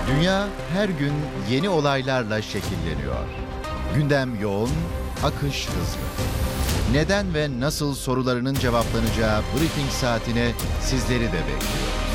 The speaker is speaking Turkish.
Dünya her gün yeni olaylarla şekilleniyor. Gündem yoğun, akış hızlı. Neden ve nasıl sorularının cevaplanacağı briefing saatine sizleri de bekliyoruz.